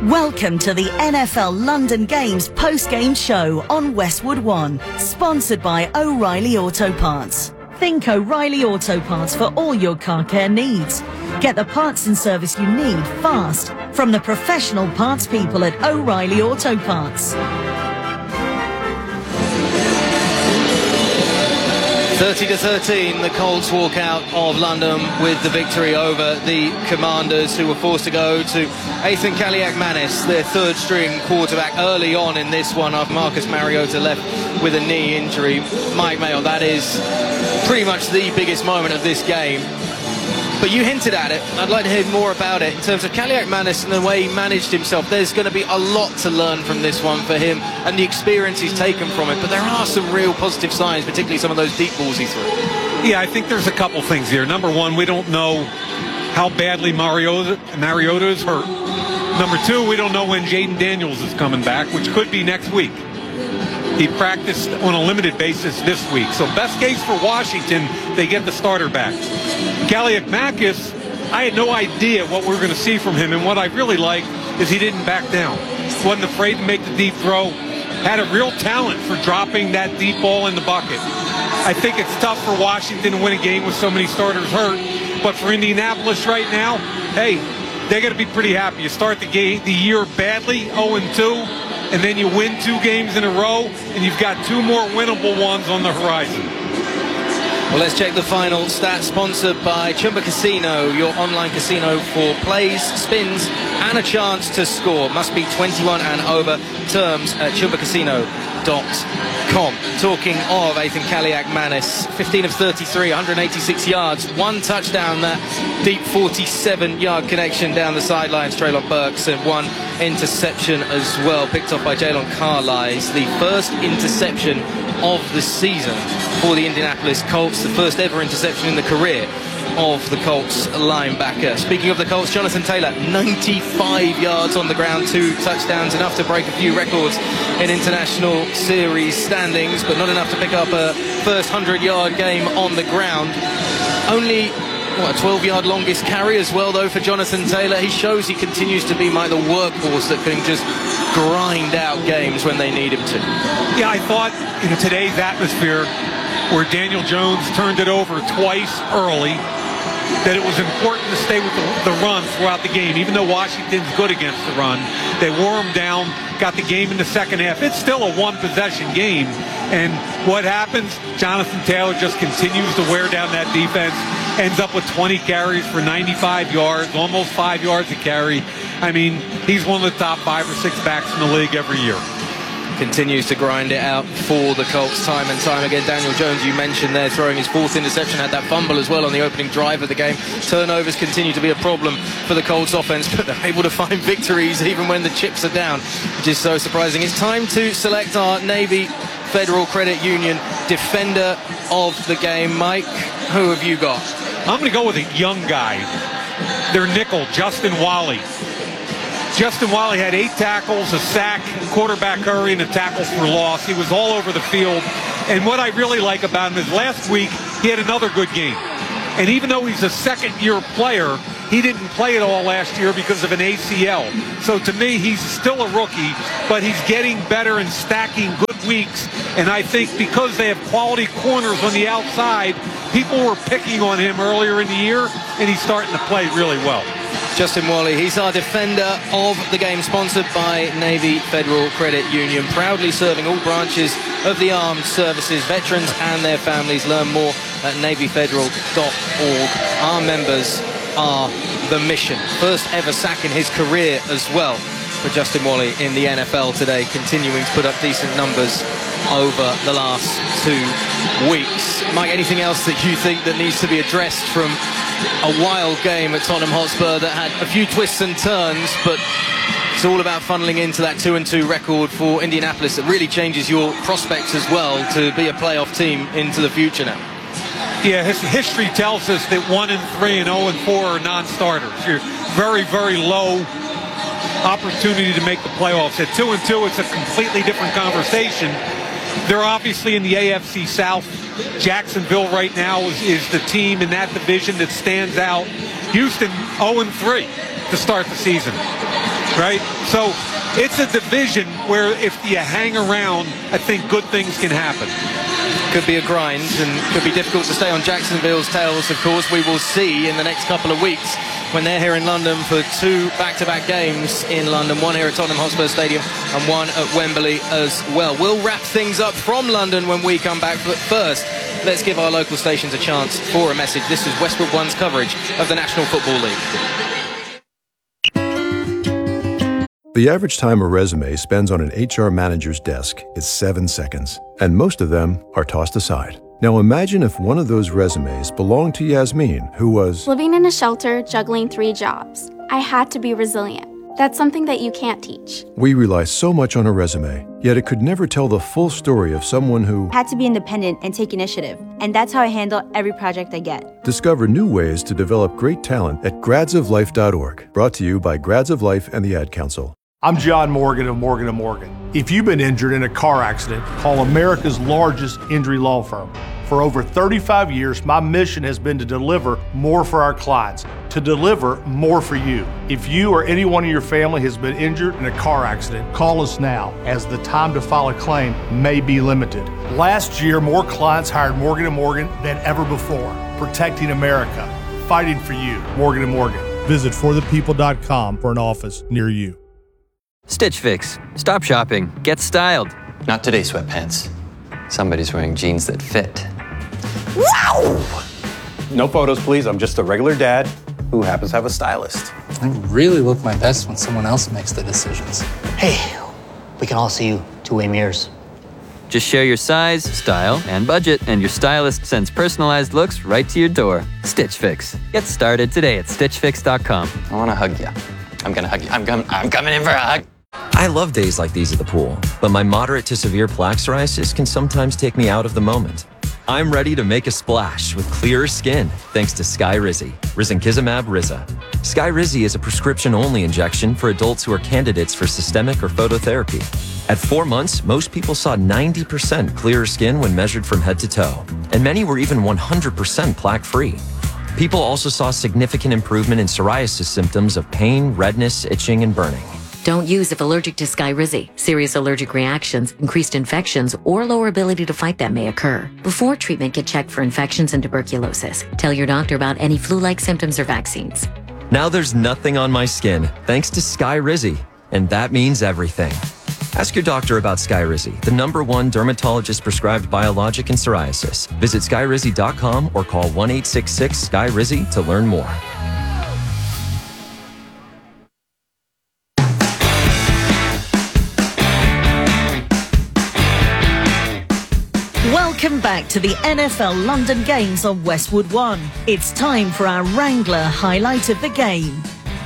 Welcome to the NFL London Games post-game show on Westwood One, sponsored by O'Reilly Auto Parts. Think O'Reilly Auto Parts for all your car care needs. Get the parts and service you need fast from the professional parts people at O'Reilly Auto Parts. 30-13, the Colts walk out of London with the victory over the Commanders, who were forced to go to Ethan Kaliakmanis, their third-string quarterback, early on in this one after Marcus Mariota left with a knee injury. Mike Mayo, that is pretty much the biggest moment of this game. But you hinted at it. I'd like to hear more about it in terms of Kaliakmanis and the way he managed himself. There's going to be a lot to learn from this one for him and the experience he's taken from it. But there are some real positive signs, particularly some of those deep balls he threw. Yeah, I think there's a couple things here. Number one, we don't know how badly Mariota is hurt. Number two, we don't know when Jaden Daniels is coming back, which could be next week. He practiced on a limited basis this week. So best case for Washington, they get the starter back. Kaliakmanis, I had no idea what we were going to see from him, and what I really like is he didn't back down. Wasn't afraid to make the deep throw. Had a real talent for dropping that deep ball in the bucket. I think it's tough for Washington to win a game with so many starters hurt, but for Indianapolis right now, hey, they're going to be pretty happy. You start the year badly, 0-2, and then you win 2 games in a row, and you've got 2 more winnable ones on the horizon. Well, let's check the final stats, sponsored by Chumba Casino, your online casino for plays, spins, and a chance to score. Must be 21 and over. Terms at chumbacasino.com. Talking of Ethan Kaliakmanis, 15 of 33, 186 yards, 1 touchdown, that deep 47-yard connection down the sidelines, Treylon Burks, and 1 interception as well, picked off by Jalen Carlisle. The first interception of the season for the Indianapolis Colts, the first ever interception in the career of the Colts linebacker. Speaking of the Colts, Jonathan Taylor, 95 yards on the ground, 2 touchdowns, enough to break a few records in international series standings, but not enough to pick up a first 100-yard game on the ground. Only a 12-yard longest carry as well, though, for Jonathan Taylor. He shows he continues to be the workhorse that can just grind out games when they need him to. Yeah, I thought in today's atmosphere, where Daniel Jones turned it over twice early, that it was important to stay with the run throughout the game. Even though Washington's good against the run, they wore him down, got the game in the second half. It's still a one-possession game, and what happens? Jonathan Taylor just continues to wear down that defense, ends up with 20 carries for 95 yards, almost 5 yards a carry. I mean, he's one of the top 5 or 6 backs in the league every year. Continues to grind it out for the Colts time and time again. Daniel Jones, you mentioned there, throwing his 4th interception, had that fumble as well on the opening drive of the game. Turnovers continue to be a problem for the Colts offense, but they're able to find victories even when the chips are down, which is so surprising. It's time to select our Navy Federal Credit Union defender of the game. Mike, who have you got? I'm going to go with a young guy. Their nickel, Justin Wally. Justin Wally had 8 tackles, a sack, quarterback hurry, and a tackles for loss. He was all over the field. And what I really like about him is last week he had another good game. And even though he's a second-year player, he didn't play at all last year because of an ACL. So to me, he's still a rookie, but he's getting better and stacking good weeks. And I think because they have quality corners on the outside, people were picking on him earlier in the year, and he's starting to play really well. Justin Wally, he's our defender of the game, sponsored by Navy Federal Credit Union, proudly serving all branches of the armed services, veterans and their families. Learn more at navyfederal.org. Our members are the mission. First ever sack in his career as well for Justin Wally in the NFL today, continuing to put up decent numbers over the last 2 weeks. Mike, anything else that you think that needs to be addressed from a wild game at Tottenham Hotspur that had a few twists and turns, but it's all about funneling into that 2-2 record for Indianapolis that really changes your prospects as well to be a playoff team into the future now? Yeah, history tells us that 1-3 and 0-4 are non-starters. You're very, very low opportunity to make the playoffs. At 2-2, it's a completely different conversation. They're obviously in the AFC South. Jacksonville right now is the team in that division that stands out. Houston 0-3 to start the season. right? So it's a division where if you hang around, I think good things can happen. Could be a grind and could be difficult to stay on Jacksonville's tails, of course. We will see in the next couple of weeks when they're here in London for 2 back-to-back games in London, one here at Tottenham Hotspur Stadium and one at Wembley as well. We'll wrap things up from London when we come back, but first, let's give our local stations a chance for a message. This is Westwood One's coverage of the National Football League. The average time a resume spends on an HR manager's desk is 7 seconds, and most of them are tossed aside. Now imagine if one of those resumes belonged to Yasmin, who was living in a shelter, juggling 3 jobs. I had to be resilient. That's something that you can't teach. We rely so much on a resume, yet it could never tell the full story of someone who had to be independent and take initiative. And that's how I handle every project I get. Discover new ways to develop great talent at gradsoflife.org. Brought to you by Grads of Life and the Ad Council. I'm John Morgan of Morgan & Morgan. If you've been injured in a car accident, call America's largest injury law firm. For over 35 years, my mission has been to deliver more for our clients, to deliver more for you. If you or anyone in your family has been injured in a car accident, call us now, as the time to file a claim may be limited. Last year, more clients hired Morgan & Morgan than ever before, protecting America, fighting for you. Morgan & Morgan. Visit forthepeople.com for an office near you. Stitch Fix. Stop shopping. Get styled. Not today, sweatpants. Somebody's wearing jeans that fit. Wow! No photos, please. I'm just a regular dad who happens to have a stylist. I really look my best when someone else makes the decisions. Hey, we can all see you two-way mirrors. Just share your size, style, and budget, and your stylist sends personalized looks right to your door. Stitch Fix. Get started today at StitchFix.com. I want to hug you. I'm going to hug you. I'm coming in for a hug. I love days like these at the pool, but my moderate to severe plaque psoriasis can sometimes take me out of the moment. I'm ready to make a splash with clearer skin thanks to Skyrizi, risankizumab Riza. Skyrizi is a prescription-only injection for adults who are candidates for systemic or phototherapy. At 4 months, most people saw 90% clearer skin when measured from head to toe, and many were even 100% plaque-free. People also saw significant improvement in psoriasis symptoms of pain, redness, itching, and burning. Don't use if allergic to Skyrizi. Serious allergic reactions, increased infections, or lower ability to fight them may occur. Before treatment, get checked for infections and tuberculosis. Tell your doctor about any flu-like symptoms or vaccines. Now there's nothing on my skin thanks to Skyrizi, and that means everything. Ask your doctor about Skyrizi, the #1 dermatologist-prescribed biologic in psoriasis. Visit Skyrizi.com or call 1-866-SKYRIZI to learn more. Welcome back to the NFL London Games on Westwood One. It's time for our Wrangler highlight of the game.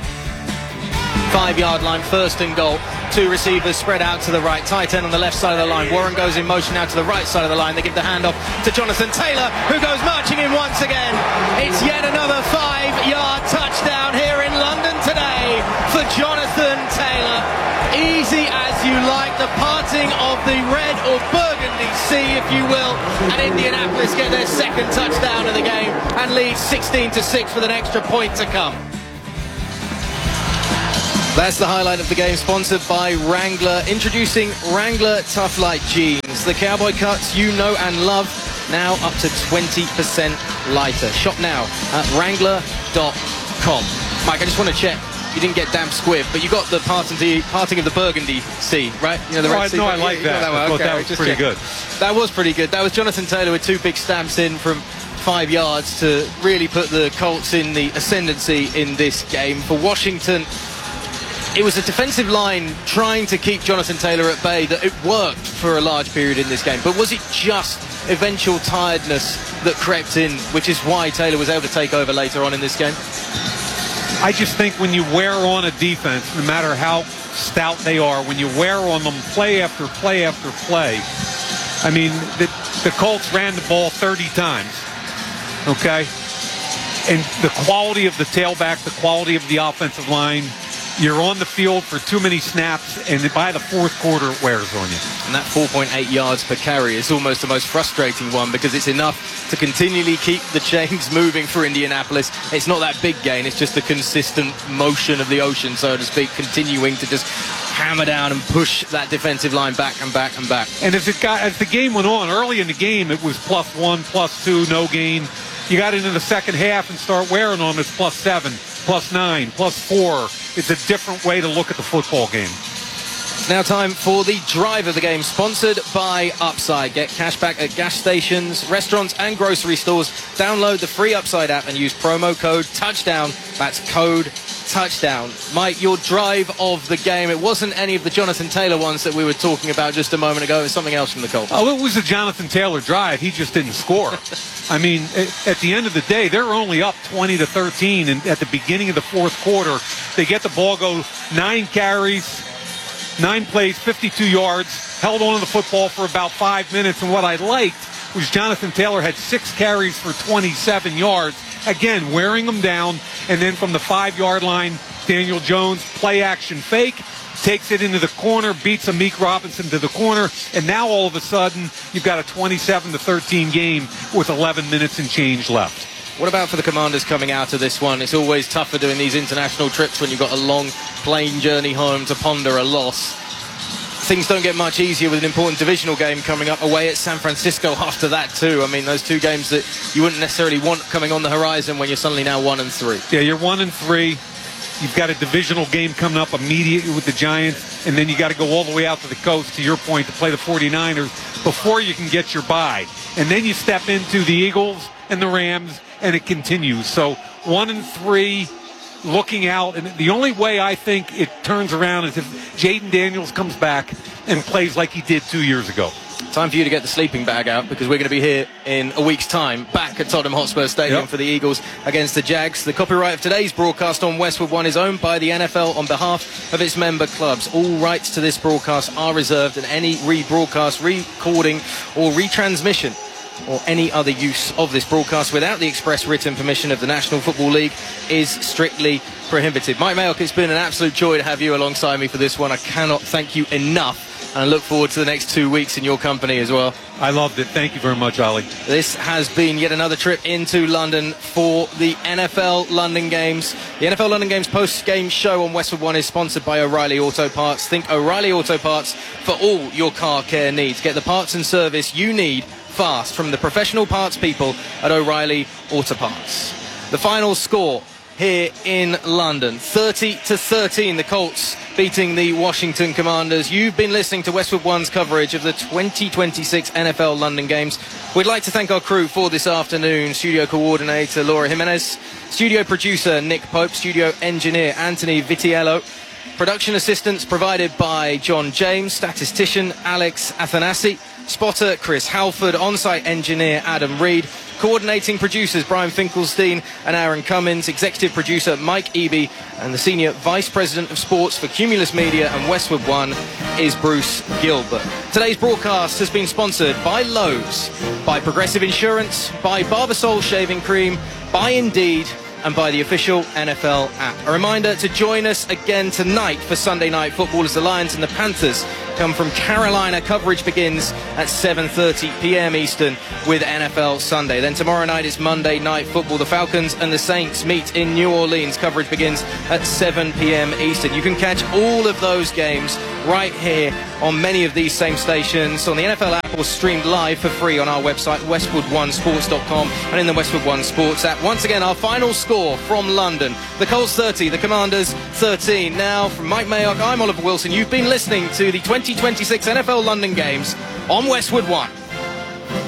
5-yard line, 1st and goal. 2 receivers spread out to the right. Tight end on the left side of the line. Warren goes in motion now to the right side of the line. They give the handoff to Jonathan Taylor, who goes marching in once again. It's yet another 5-yard touchdown here in London today for Jonathan Taylor. Easy as you like, the parting of the red or burgundy sea, if you will, and Indianapolis get their 2nd touchdown of the game and lead 16-6 with an extra point to come. That's the highlight of the game, sponsored by Wrangler. Introducing Wrangler Tough Light jeans. The cowboy cuts you know and love, now up to 20% lighter. Shop now at Wrangler.com. Mike, I just want to check. You didn't get damp squib, but you got the parting of the burgundy sea, right? You know, the Red Sea. No, I like that. I thought that was pretty good. That was pretty good. That was Jonathan Taylor with 2 big stamps in from 5 yards to really put the Colts in the ascendancy in this game. For Washington, it was a defensive line trying to keep Jonathan Taylor at bay that it worked for a large period in this game. But was it just eventual tiredness that crept in, which is why Taylor was able to take over later on in this game? I just think when you wear on a defense, no matter how stout they are, when you wear on them play after play after play, I mean, the Colts ran the ball 30 times, okay? And the quality of the tailback, the quality of the offensive line, You're on the field for too many snaps, and by the fourth quarter, it wears on you. And that 4.8 yards per carry is almost the most frustrating one, because it's enough to continually keep the chains moving for Indianapolis. It's not that big gain, it's just the consistent motion of the ocean, so to speak, continuing to just hammer down and push that defensive line back and back and back. And as the game went on, early in the game, it was +1, +2, no gain. You got into the second half and start wearing on them, it's +7, +9, +4. It's a different way to look at the football game. It's now time for the drive of the game, sponsored by Upside. Get cash back at gas stations, restaurants and grocery stores. Download the free Upside app and use promo code TOUCHDOWN. That's code TOUCHDOWN. Mike, your drive of the game, it wasn't any of the Jonathan Taylor ones that we were talking about just a moment ago. It was something else from the Colts. Oh, it was a Jonathan Taylor drive. He just didn't score. I mean, at the end of the day, they're only up 20-13, and at the beginning of the fourth quarter, they get the ball, go 9 carries, 9 plays, 52 yards, held on to the football for about 5 minutes, and what I liked was Jonathan Taylor had 6 carries for 27 yards, again, wearing them down, and then from the 5-yard line, Daniel Jones, play action fake, takes it into the corner, beats Amik Robinson to the corner, and now all of a sudden, you've got a 27-13 game with 11 minutes and change left. What about for the Commanders coming out of this one? It's always tougher doing these international trips when you've got a long plane journey home to ponder a loss. Things don't get much easier with an important divisional game coming up away at San Francisco after that too. I mean, those 2 games that you wouldn't necessarily want coming on the horizon when you're suddenly now 1-3. Yeah, you're 1-3. You've got a divisional game coming up immediately with the Giants, and then you got to go all the way out to the coast, to your point, to play the 49ers before you can get your bye. And then you step into the Eagles and the Rams, and it continues. So 1-3, looking out, and the only way I think it turns around is if Jaden Daniels comes back and plays like he did 2 years ago. Time for you to get the sleeping bag out, because we're going to be here in a week's time back at Tottenham Hotspur Stadium for the Eagles against the Jags. The copyright of today's broadcast on Westwood One is owned by the NFL on behalf of its member clubs. All rights to this broadcast are reserved, and any rebroadcast, recording or retransmission or any other use of this broadcast without the express written permission of the National Football League is strictly prohibited. Mike Mayock, it's been an absolute joy to have you alongside me for this one. I cannot thank you enough, and I look forward to the next 2 weeks in your company as well. I loved it. Thank you very much, Ollie. This has been yet another trip into London for the NFL London Games. The NFL London Games post-game show on Westwood One is sponsored by O'Reilly Auto Parts. Think O'Reilly Auto Parts for all your car care needs. Get the parts and service you need fast from the professional parts people at O'Reilly Auto Parts. The final score here in London, 30-13, the Colts beating the Washington Commanders. You've been listening to Westwood One's coverage of the 2026 NFL London Games. We'd like to thank our crew for this afternoon: studio coordinator Laura Jimenez, studio producer Nick Pope, studio engineer Anthony Vitiello, production assistance provided by John James, statistician Alex Athanasi, spotter Chris Halford, on-site engineer Adam Reed, coordinating producers Brian Finkelstein and Aaron Cummins, executive producer Mike Eby, and the senior vice president of sports for Cumulus Media and Westwood One is Bruce Gilbert. Today's broadcast has been sponsored by Lowe's, by Progressive Insurance, by Barbasol Shaving Cream, by Indeed, and by the official NFL app. A reminder to join us again tonight for Sunday Night Football as the Lions and the Panthers come from Carolina. Coverage begins at 7:30 p.m. Eastern with NFL Sunday. Then tomorrow night is Monday Night Football. The Falcons and the Saints meet in New Orleans. Coverage begins at 7 p.m. Eastern. You can catch all of those games right here on many of these same stations on the NFL app, or streamed live for free on our website, westwoodonesports.com, and in the Westwood One Sports app. Once again, our final score from London: the Colts 30, the Commanders 13. Now, from Mike Mayock, I'm Oliver Wilson. You've been listening to the 2026 NFL London Games on Westwood One.